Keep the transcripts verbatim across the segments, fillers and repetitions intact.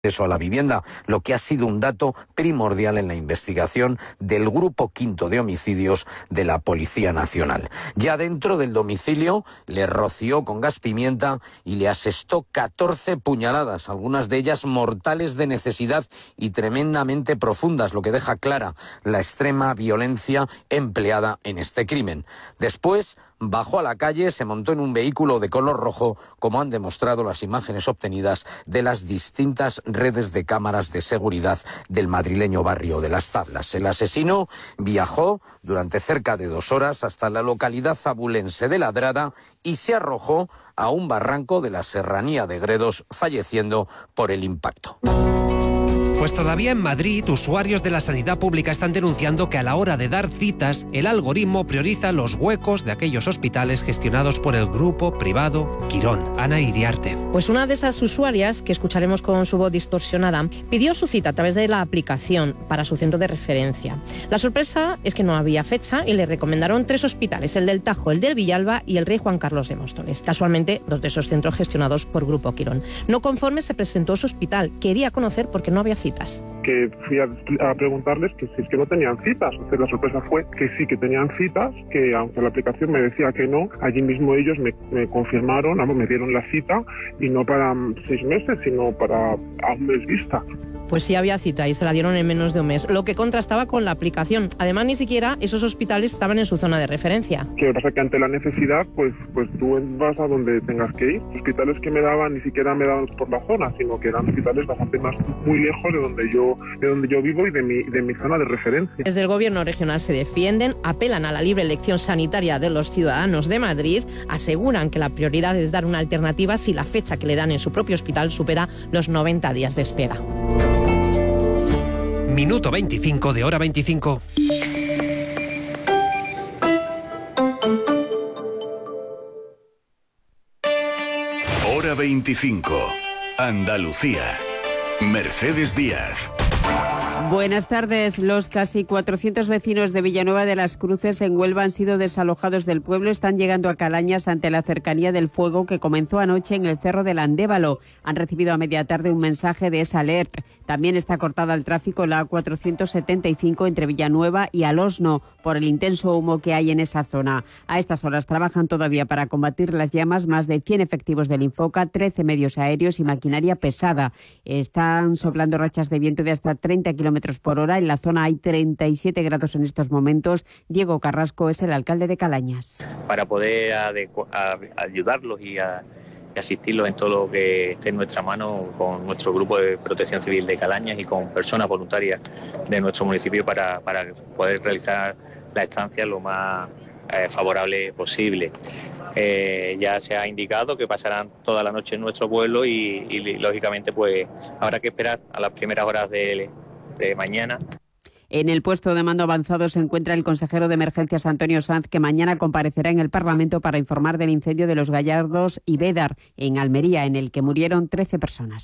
acceso a la vivienda, lo que ha sido un dato primordial en la investigación del Grupo Quinto de Homicidios de la Policía Nacional. Ya dentro del domicilio le roció con gas pimienta y le asestó catorce puñaladas, algunas de ellas mortales de necesidad y tremendamente profundas, lo que deja clara la extrema violencia empleada en este crimen. Después bajó a la calle, se montó en un vehículo de color rojo, como han demostrado las imágenes obtenidas de las distintas redes de cámaras de seguridad del madrileño barrio de Las Tablas. El asesino viajó durante cerca de dos horas hasta la localidad zabulense de Ladrada y se arrojó a un barranco de la serranía de Gredos, falleciendo por el impacto. Pues todavía en Madrid, usuarios de la sanidad pública están denunciando que a la hora de dar citas, el algoritmo prioriza los huecos de aquellos hospitales gestionados por el grupo privado Quirón. Ana Iriarte. Pues una de esas usuarias, que escucharemos con su voz distorsionada, pidió su cita a través de la aplicación para su centro de referencia. La sorpresa es que no había fecha y le recomendaron tres hospitales, el del Tajo, el del Villalba y el Rey Juan Carlos de Móstoles. Casualmente, dos de esos centros gestionados por Grupo Quirón. No conforme, se presentó a su hospital. Quería conocer por qué no había cita. Que fui a, a preguntarles que si es que no tenían citas. O sea, la sorpresa fue que sí que tenían citas, que aunque la aplicación me decía que no, allí mismo ellos me, me confirmaron, vamos, me dieron la cita y no para seis meses, sino para a un mes vista. Pues sí había cita y se la dieron en menos de un mes, lo que contrastaba con la aplicación. Además, ni siquiera esos hospitales estaban en su zona de referencia. Lo que pasa es que ante la necesidad, pues, pues tú vas a donde tengas que ir. Los hospitales que me daban ni siquiera me daban por la zona, sino que eran hospitales bastante más, muy lejos de donde yo, de donde yo vivo y de mi, de mi zona de referencia. Desde el gobierno regional se defienden, apelan a la libre elección sanitaria de los ciudadanos de Madrid, aseguran que la prioridad es dar una alternativa si la fecha que le dan en su propio hospital supera los noventa días de espera. Minuto veinticinco de Hora veinticinco. Hora veinticinco. Andalucía. Mercedes Díaz. Buenas tardes. Los casi cuatrocientos vecinos de Villanueva de las Cruces en Huelva han sido desalojados del pueblo. Están llegando a Calañas ante la cercanía del fuego que comenzó anoche en el Cerro del Andévalo. Han recibido a media tarde un mensaje de esa alert. También está cortada al tráfico la A cuatrocientos setenta y cinco entre Villanueva y Alosno por el intenso humo que hay en esa zona. A estas horas trabajan todavía para combatir las llamas más de cien efectivos del Infoca, trece medios aéreos y maquinaria pesada. Están soplando rachas de viento de hasta treinta kilómetros por hora. En la zona hay treinta y siete grados en estos momentos. Diego Carrasco es el alcalde de Calañas. Para poder adecu- a, a ayudarlos y, a, y asistirlos en todo lo que esté en nuestra mano con nuestro grupo de protección civil de Calañas y con personas voluntarias de nuestro municipio para, para poder realizar la estancia lo más eh, favorable posible. Eh, ya se ha indicado que pasarán toda la noche en nuestro pueblo y, y lógicamente pues habrá que esperar a las primeras horas de de mañana. En el puesto de mando avanzado se encuentra el consejero de Emergencias Antonio Sanz, que mañana comparecerá en el Parlamento para informar del incendio de Los Gallardos y Bédar, en Almería, en el que murieron trece personas.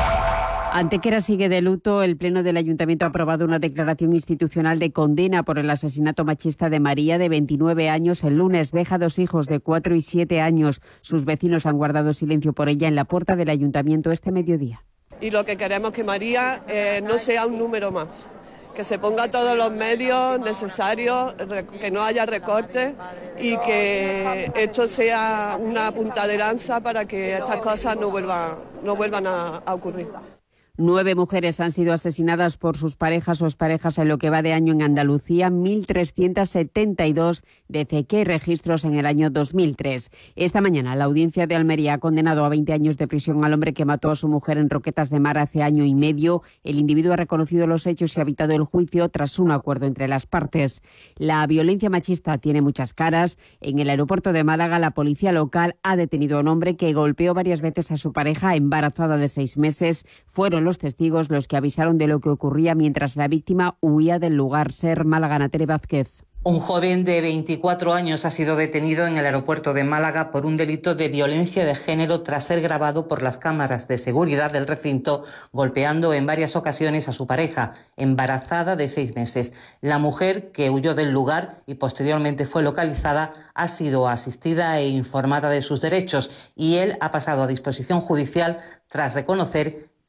Antequera sigue de luto. El Pleno del Ayuntamiento ha aprobado una declaración institucional de condena por el asesinato machista de María, de veintinueve años, el lunes. Deja dos hijos de cuatro y siete años. Sus vecinos han guardado silencio por ella en la puerta del Ayuntamiento este mediodía. Y lo que queremos es que María eh, no sea un número más, que se ponga todos los medios necesarios, que no haya recortes y que esto sea una punta de lanza para que estas cosas no vuelvan, no vuelvan a, a ocurrir. Nueve mujeres han sido asesinadas por sus parejas o exparejas en lo que va de año en Andalucía, mil trescientos setenta y dos desde que hay registros en el año dos mil tres. Esta mañana la Audiencia de Almería ha condenado a veinte años de prisión al hombre que mató a su mujer en Roquetas de Mar hace año y medio. El individuo ha reconocido los hechos y ha evitado el juicio tras un acuerdo entre las partes. La violencia machista tiene muchas caras. En el aeropuerto de Málaga, la policía local ha detenido a un hombre que golpeó varias veces a su pareja embarazada de seis meses. Fueron los testigos los que avisaron de lo que ocurría mientras la víctima huía del lugar. Ser Málaga, Natere Vázquez. Un joven de veinticuatro años ha sido detenido en el aeropuerto de Málaga por un delito de violencia de género tras ser grabado por las cámaras de seguridad del recinto golpeando en varias ocasiones a su pareja, embarazada de seis meses. La mujer, que huyó del lugar y posteriormente fue localizada, ha sido asistida e informada de sus derechos y él ha pasado a disposición judicial tras reconocer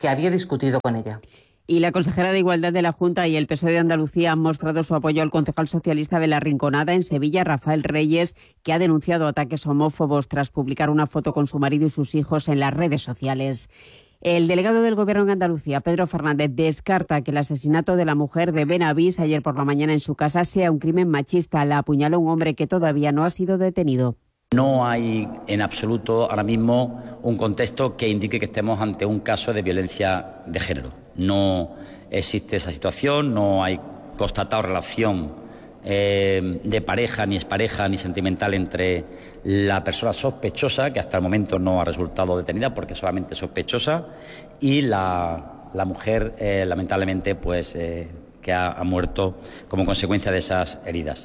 que había discutido con ella. Y la consejera de Igualdad de la Junta y el P S O E de Andalucía han mostrado su apoyo al concejal socialista de La Rinconada en Sevilla, Rafael Reyes, que ha denunciado ataques homófobos tras publicar una foto con su marido y sus hijos en las redes sociales. El delegado del Gobierno en Andalucía, Pedro Fernández, descarta que el asesinato de la mujer de Benavís ayer por la mañana en su casa sea un crimen machista. La apuñaló un hombre que todavía no ha sido detenido. No hay en absoluto ahora mismo un contexto que indique que estemos ante un caso de violencia de género. No existe esa situación, no hay constatado relación eh, de pareja, ni expareja, ni sentimental entre la persona sospechosa, que hasta el momento no ha resultado detenida porque es solamente sospechosa, y la, la mujer, eh, lamentablemente, pues eh, que ha, ha muerto como consecuencia de esas heridas.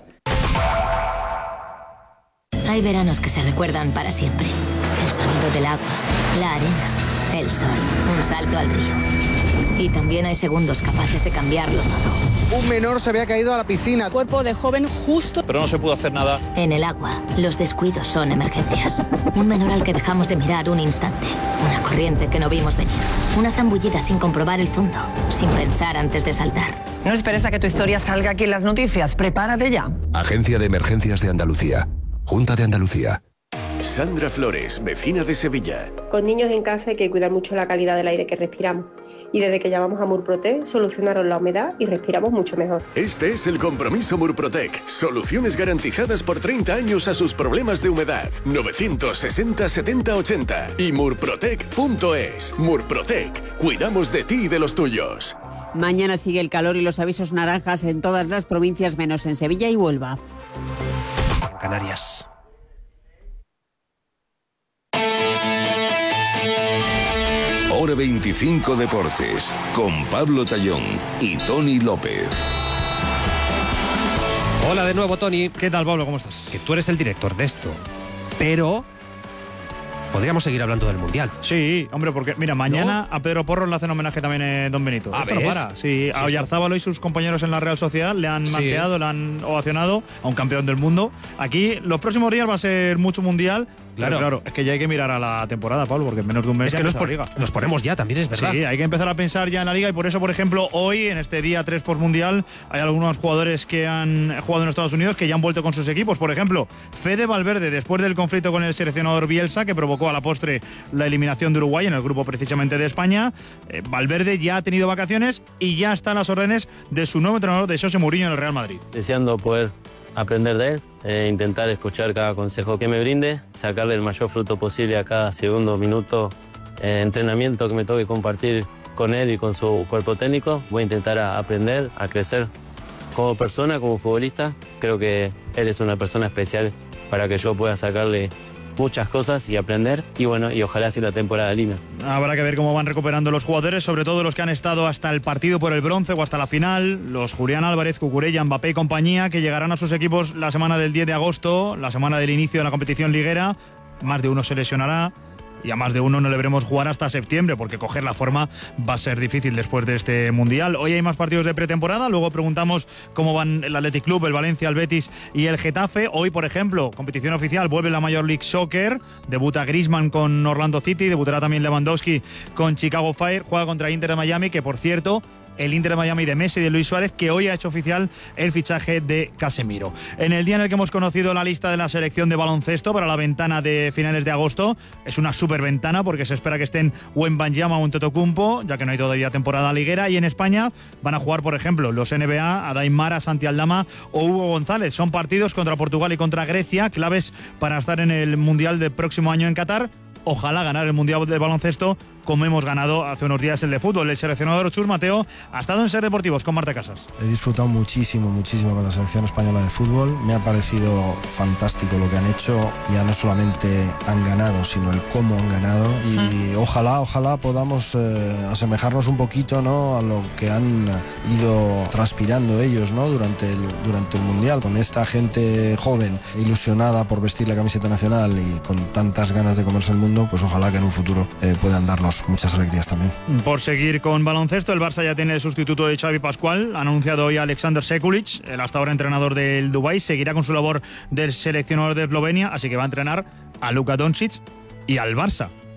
Hay veranos que se recuerdan para siempre. El sonido del agua, la arena, el sol, un salto al río. Y también hay segundos capaces de cambiarlo todo. Un menor se había caído a la piscina. Cuerpo de joven justo. Pero no se pudo hacer nada. En el agua, los descuidos son emergencias. Un menor al que dejamos de mirar un instante. Una corriente que no vimos venir. Una zambullida sin comprobar el fondo. Sin pensar antes de saltar. No esperes a que tu historia salga aquí en las noticias. Prepárate ya. Agencia de Emergencias de Andalucía. Junta de Andalucía. Sandra Flores, vecina de Sevilla. Con niños en casa hay que cuidar mucho la calidad del aire que respiramos. Y desde que llamamos a Murprotec solucionaron la humedad y respiramos mucho mejor. Este es el compromiso Murprotec. Soluciones garantizadas por treinta años a sus problemas de humedad. novecientos sesenta setenta ochenta y murprotec punto es. Murprotec. Cuidamos de ti y de los tuyos. Mañana sigue el calor y los avisos naranjas en todas las provincias menos en Sevilla y Huelva. Canarias. Hora veinticinco Deportes, con Pablo Tallón y Tony López. Hola de nuevo, Tony. ¿Qué tal, Pablo? ¿Cómo estás? Que tú eres el director de esto, pero podríamos seguir hablando del Mundial. Sí, hombre, porque mira, mañana ¿no? a Pedro Porro le hacen homenaje también eh, Don Benito. Ah, Esto no para. Sí, sí, a Oyarzábalo y sus compañeros en la Real Sociedad le han sí. manteado, le han ovacionado a un campeón del mundo. Aquí los próximos días va a ser mucho Mundial. Claro, claro, es que ya hay que mirar a la temporada, Pablo, porque en menos de un mes es que ya nos, la liga. nos ponemos ya, también es verdad. Sí, hay que empezar a pensar ya en la liga y por eso, por ejemplo, hoy, en este día tres post-mundial, hay algunos jugadores que han jugado en Estados Unidos que ya han vuelto con sus equipos. Por ejemplo, Fede Valverde, después del conflicto con el seleccionador Bielsa, que provocó a la postre la eliminación de Uruguay en el grupo precisamente de España, eh, Valverde ya ha tenido vacaciones y ya está a las órdenes de su nuevo entrenador, de José Mourinho, en el Real Madrid. Deseando poder aprender de él, eh, intentar escuchar cada consejo que me brinde, sacarle el mayor fruto posible a cada segundo, minuto, eh, entrenamiento que me toque compartir con él y con su cuerpo técnico. Voy a intentar a aprender, a crecer como persona, como futbolista. Creo que él es una persona especial para que yo pueda sacarle muchas cosas y aprender, y bueno, y ojalá sea la temporada linda. Habrá que ver cómo van recuperando los jugadores, sobre todo los que han estado hasta el partido por el bronce o hasta la final, los Julián Álvarez, Cucurella, Mbappé y compañía, que llegarán a sus equipos la semana del diez de agosto, la semana del inicio de la competición liguera. Más de uno se lesionará y a más de uno no le veremos jugar hasta septiembre, porque coger la forma va a ser difícil después de este Mundial. Hoy hay más partidos de pretemporada, luego preguntamos cómo van el Athletic Club, el Valencia, el Betis y el Getafe. Hoy, por ejemplo, competición oficial, vuelve la Major League Soccer, debuta Griezmann con Orlando City, debutará también Lewandowski con Chicago Fire, juega contra Inter de Miami, que por cierto, el Inter de Miami de Messi y de Luis Suárez, que hoy ha hecho oficial el fichaje de Casemiro. En el día en el que hemos conocido la lista de la selección de baloncesto para la ventana de finales de agosto, es una super ventana porque se espera que estén Wembanyama o Antetokounmpo, ya que no hay todavía temporada liguera, y en España van a jugar, por ejemplo, los N B A, Adaim Mara, Santi Aldama o Hugo González. Son partidos contra Portugal y contra Grecia, claves para estar en el Mundial del próximo año en Qatar. Ojalá ganar el Mundial de baloncesto como hemos ganado hace unos días el de fútbol. El seleccionador Chus Mateo ha estado en Ser Deportivos con Marta Casas. He disfrutado muchísimo, muchísimo con la selección española de fútbol. Me ha parecido fantástico lo que han hecho. Ya no solamente han ganado, sino el cómo han ganado. Y ojalá, ojalá podamos eh, asemejarnos un poquito, ¿no?, a lo que han ido transpirando ellos, ¿no?, durante el, durante el Mundial. Con esta gente joven, ilusionada por vestir la camiseta nacional y con tantas ganas de comerse el mundo, pues ojalá que en un futuro eh, puedan darnos muchas alegrías también. Por seguir con baloncesto, el Barça ya tiene el sustituto de Xavi Pascual. Ha anunciado hoy a Alexander Sekulic, el hasta ahora entrenador del Dubái. Seguirá con su labor del seleccionador de Eslovenia, así que va a entrenar a Luka Doncic y al Barça.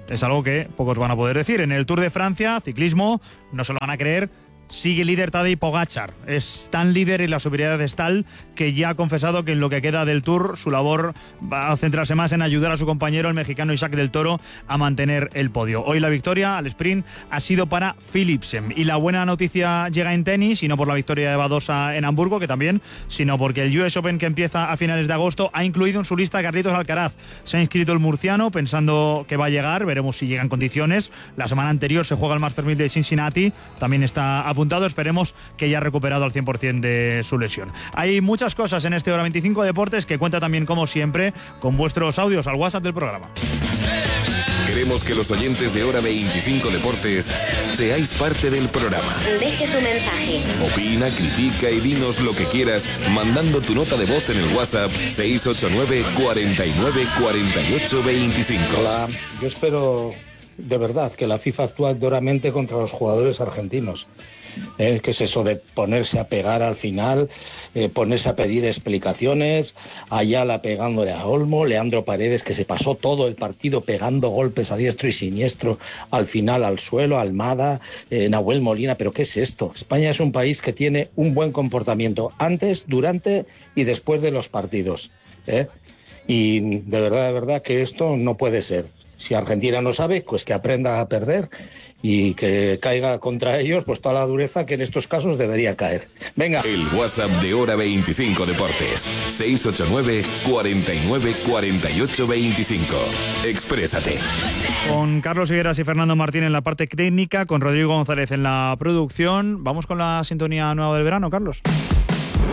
es algo que pocos van a poder decir. En el Tour de Francia, ciclismo, no se lo van a creer, sigue líder Tadej Pogačar. Es tan líder y la superioridad es tal que ya ha confesado que en lo que queda del Tour su labor va a centrarse más en ayudar a su compañero, el mexicano Isaac del Toro, a mantener el podio. Hoy la victoria al sprint ha sido para Philipsen. Y la buena noticia llega en tenis, y no por la victoria de Badosa en Hamburgo, que también, sino porque el U S Open, que empieza a finales de agosto, ha incluido en su lista a Carlitos Alcaraz. Se ha inscrito el murciano pensando que va a llegar, veremos si llega en condiciones. La semana anterior se juega el Masters mil de Cincinnati, también está a apuntado, esperemos que ya ha recuperado al cien por ciento de su lesión. Hay muchas cosas en este Hora veinticinco Deportes, que cuenta también, como siempre, con vuestros audios al WhatsApp del programa. Queremos que los oyentes de Hora veinticinco Deportes seáis parte del programa. Deje tu mensaje. Opina, critica y dinos lo que quieras mandando tu nota de voz en el WhatsApp seis ocho nueve, cuarenta y nueve, cuarenta y ocho, veinticinco. Hola, yo espero de verdad que la FIFA actúe duramente contra los jugadores argentinos. Eh, ¿Qué es eso de ponerse a pegar al final, eh, ponerse a pedir explicaciones? Ayala pegándole a Olmo, Leandro Paredes, que se pasó todo el partido pegando golpes a diestro y siniestro, al final al suelo, Almada, eh, Nahuel Molina. ¿Pero qué es esto? España es un país que tiene un buen comportamiento antes, durante y después de los partidos, ¿eh? Y de verdad, de verdad que esto no puede ser. Si Argentina no sabe, pues que aprenda a perder y que caiga contra ellos pues toda la dureza que en estos casos debería caer. Venga. El WhatsApp de Hora veinticinco Deportes, seis ocho nueve, cuarenta y nueve, cuarenta y ocho, veinticinco. Exprésate. Con Carlos Higueras y Fernando Martín en la parte técnica, con Rodrigo González en la producción. Vamos con la sintonía nueva del verano, Carlos.